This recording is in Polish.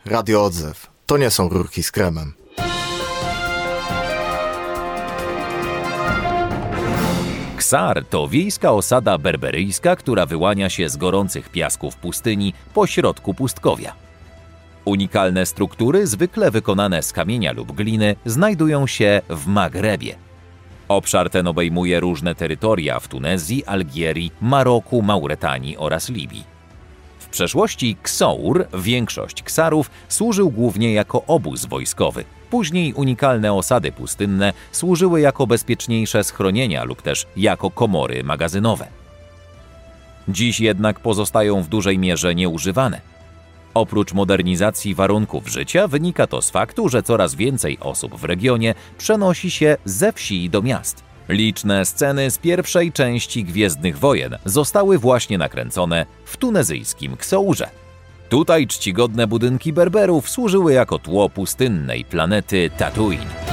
Radio Odzew. To nie są rurki z kremem. Ksar to wiejska osada berberyjska, która wyłania się z gorących piasków pustyni pośrodku pustkowia. Unikalne struktury, zwykle wykonane z kamienia lub gliny, znajdują się w Magrebie. Obszar ten obejmuje różne terytoria w Tunezji, Algierii, Maroku, Mauretanii oraz Libii. W przeszłości Ksour, większość Ksarów, służył głównie jako obóz wojskowy. Później unikalne osady pustynne służyły jako bezpieczniejsze schronienia lub też jako komory magazynowe. Dziś jednak pozostają w dużej mierze nieużywane. Oprócz modernizacji warunków życia wynika to z faktu, że coraz więcej osób w regionie przenosi się ze wsi do miast. Liczne sceny z pierwszej części Gwiezdnych Wojen zostały właśnie nakręcone w tunezyjskim Ksourze. Tutaj czcigodne budynki Berberów służyły jako tło pustynnej planety Tatooine.